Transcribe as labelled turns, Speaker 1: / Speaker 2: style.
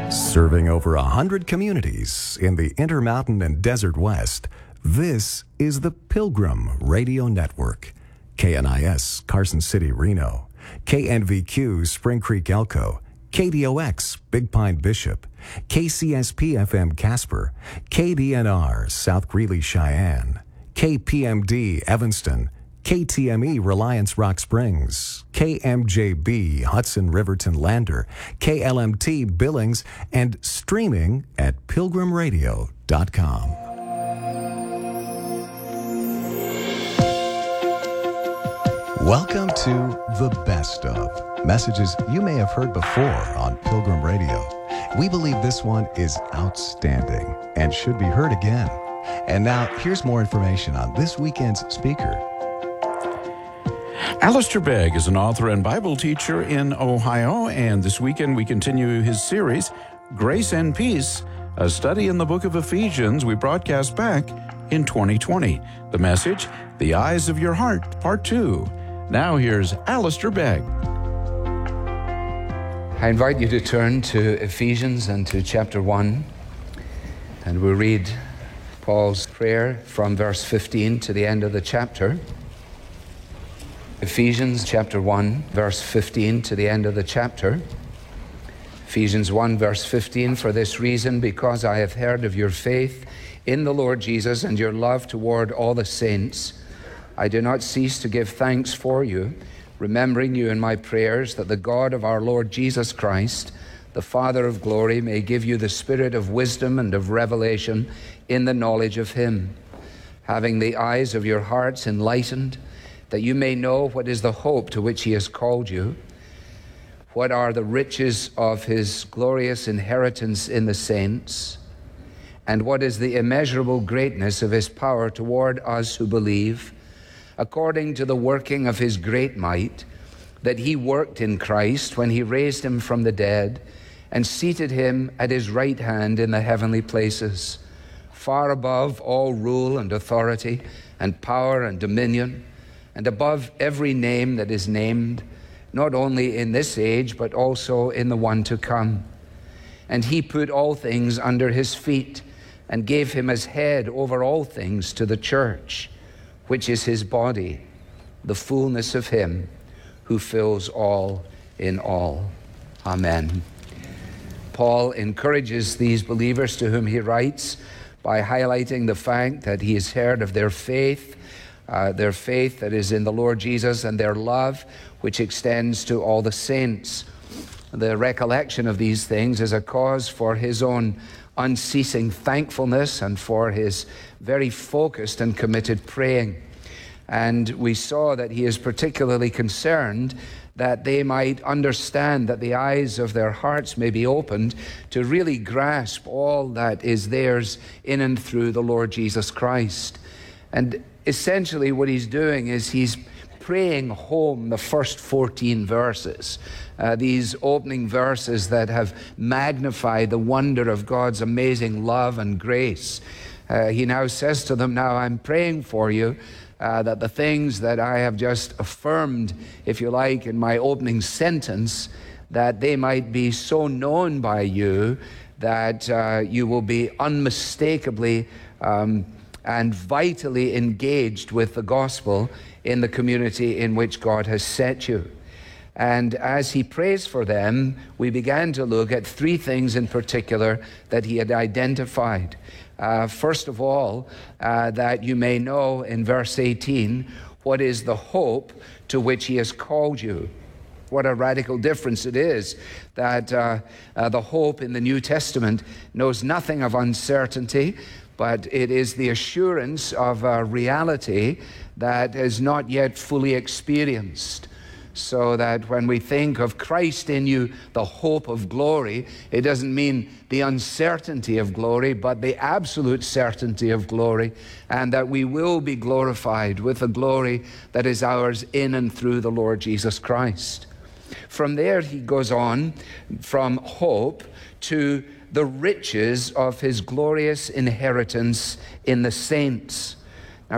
Speaker 1: Serving over 100 communities in the Intermountain and Desert West, this is the Pilgrim Radio Network. KNIS, Carson City, Reno. KNVQ, Spring Creek, Elko. KDOX, Big Pine, Bishop. KCSP-FM, Casper. KDNR, South Greeley, Cheyenne. KPMD, Evanston. KTME, Reliance Rock Springs, KMJB, Hudson Riverton Lander, KLMT, Billings, and streaming at pilgrimradio.com. Welcome to The Best Of, messages you may have heard before on Pilgrim Radio. We believe this one is outstanding and should be heard again. And now, here's more information on this weekend's speaker.
Speaker 2: Alistair Begg is an author and Bible teacher in Ohio, and this weekend we continue his series, Grace and Peace, a study in the book of Ephesians we broadcast back in 2020. The message, The Eyes of Your Heart, Part 2. Now here's Alistair Begg.
Speaker 3: I invite you to turn to Ephesians and to chapter 1, and we'll read Paul's prayer from verse 15 to the end of the chapter. Ephesians chapter 1, verse 15 to the end of the chapter. Ephesians 1, verse 15, for this reason, because I have heard of your faith in the Lord Jesus and your love toward all the saints, I do not cease to give thanks for you, remembering you in my prayers, that the God of our Lord Jesus Christ, the Father of glory, may give you the spirit of wisdom and of revelation in the knowledge of him, having the eyes of your hearts enlightened, that you may know what is the hope to which he has called you, what are the riches of his glorious inheritance in the saints, and what is the immeasurable greatness of his power toward us who believe, according to the working of his great might, that he worked in Christ when he raised him from the dead and seated him at his right hand in the heavenly places, far above all rule and authority and power and dominion, and above every name that is named, not only in this age, but also in the one to come. And he put all things under his feet, and gave him as head over all things to the church, which is his body, the fullness of him who fills all in all. Amen. Paul encourages these believers to whom he writes by highlighting the fact that he has heard of their faith that is in the Lord Jesus, and their love, which extends to all the saints. The recollection of these things is a cause for his own unceasing thankfulness and for his very focused and committed praying. And we saw that he is particularly concerned that they might understand, that the eyes of their hearts may be opened to really grasp all that is theirs in and through the Lord Jesus Christ. And essentially what he's doing is he's praying home the first 14 verses, these opening verses that have magnified the wonder of God's amazing love and grace. He now says to them, now I'm praying for you that the things that I have just affirmed, if you like, in my opening sentence, that they might be so known by you that you will be unmistakably and vitally engaged with the gospel in the community in which God has set you. And as he prays for them, we began to look at three things in particular that he had identified. First of all, that you may know in verse 18 what is the hope to which he has called you. What a radical difference it is that the hope in the New Testament knows nothing of uncertainty, but it is the assurance of a reality that is not yet fully experienced. So that when we think of Christ in you, the hope of glory, it doesn't mean the uncertainty of glory, but the absolute certainty of glory, and that we will be glorified with the glory that is ours in and through the Lord Jesus Christ. From there, he goes on from hope to the riches of his glorious inheritance in the saints.